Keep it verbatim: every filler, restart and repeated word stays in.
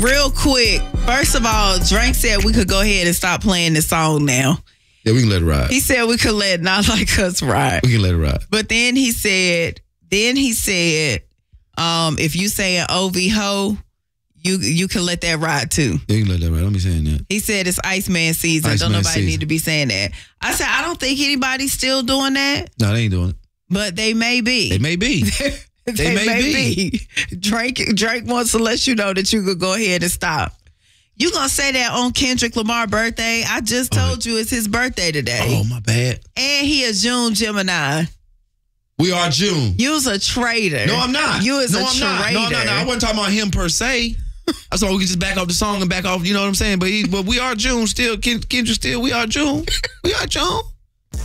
Real quick. First of all, Drake said we could go ahead and stop playing this song now. Yeah, we can let it ride. He said we could let Not Like Us ride. We can let it ride. But then he said, then he said, um, if you saying O V ho, you you can let that ride too. Yeah, you can let that ride. Don't be saying that. He said it's Iceman season. Iceman Don't nobody season. need to be saying that. I said I don't think anybody's still doing that. No, they ain't doing it. But they may be. They may be. they, they may, may be. be. Drake Drake wants to let you know that you could go ahead and stop. You gonna say that on Kendrick Lamar's birthday? I just told oh. you it's his birthday today. Oh, my bad. And he a June Gemini. We are June. You was a traitor. No, I'm not. You was no, a I'm traitor. Not. No, no, no. I wasn't talking about him per se. I thought we could just back off the song and back off. You know what I'm saying? But he, but we are June still. Kendrick still. We are June. We are June.